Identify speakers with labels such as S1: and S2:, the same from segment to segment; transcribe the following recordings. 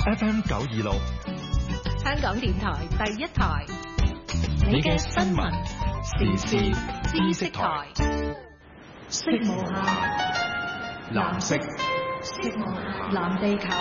S1: FM 926，
S2: 香港電台第一台，
S1: 你嘅新聞時事知識台，
S2: 色無限，
S1: 藍色，
S2: 色無限，藍地球。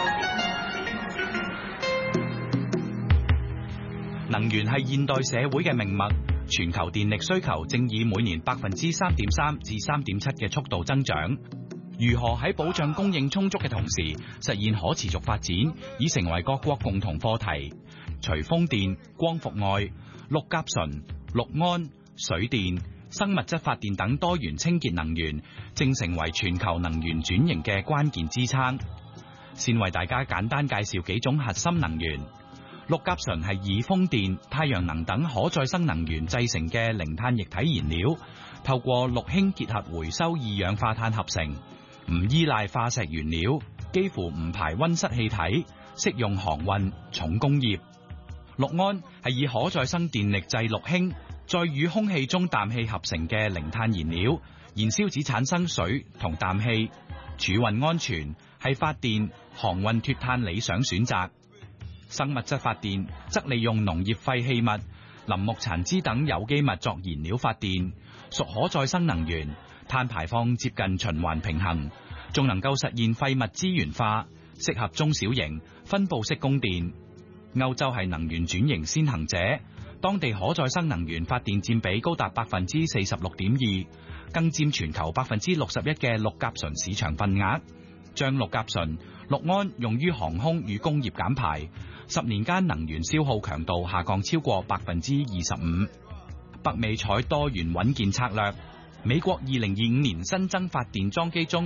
S3: 能源係現代社會嘅命脈，全球電力需求正以每年3.3%至3.7%嘅速度增長。如何喺保障供應充足嘅同時，實現可持續發展，已成為各國共同課題。除風電、光伏外，綠甲醇、綠胺、水電、生物質發電等多元清潔能源，正成為全球能源轉型嘅關鍵支撐。先為大家簡單介紹幾種核心能源。綠甲醇係以風電、太陽能等可再生能源製成嘅零碳液體燃料，透過氯氫結合回收二氧化碳合成，唔依賴化石原料，幾乎唔排溫室氣體，適用航運、重工業。綠胺係以可再生電力製氯氫，再與空氣中氮氣合成嘅零碳燃料，燃燒只產生水同氮氣，儲運安全，係發電、航運脫碳理想選擇。生物質發電則利用農業廢棄物、林木殘枝等有機物作燃料發電，屬可再生能源，碳排放接近循環平衡，仲能夠實現廢物資源化，適合中小型分布式供電。歐洲係能源轉型先行者，當地可再生能源發電佔比高達46.2%，更佔全球61%嘅綠甲醇市場份額。將綠甲醇、綠胺用於航空與工業減排，10年間能源消耗強度下降超過25%。北美採多元穩健策略，美國2025年新增發電裝機中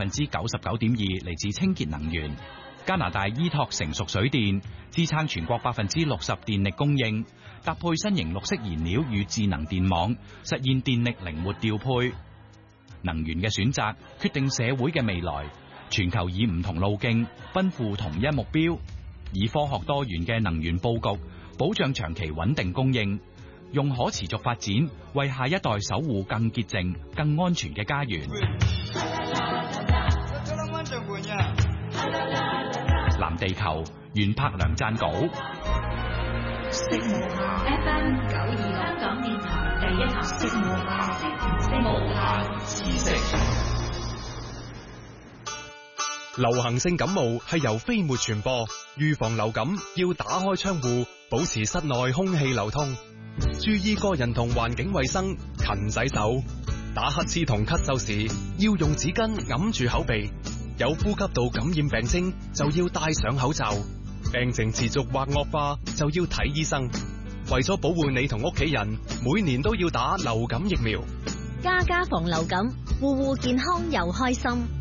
S3: 99.2%嚟自清潔能源。加拿大依託成熟水電，支撐全國60%電力供應，搭配新型綠色燃料與智能電網，實現電力靈活調配。能源嘅選擇決定社會嘅未來。全球以唔同路徑奔赴同一目標，以科學多元嘅能源佈局，保障長期穩定供應，用可持續發展為下一代守護更潔淨、更安全嘅家園。藍地球，袁柏良撰稿。
S2: 色無限 FM 926，香港電台第一台，色無限，
S1: 知識。
S4: 流行性感冒係由飛沫傳播，預防流感要打開窗戶，保持室內空氣流通，注意個人同環境衛生，勤洗手。打乞嗤同咳嗽時要用紙巾揞住口鼻，有呼吸道感染病徵就要戴上口罩，病情持續或惡化就要睇醫生。為咗保護你同屋企人，每年都要打流感疫苗。
S5: 家家防流感，戶戶健康又開心。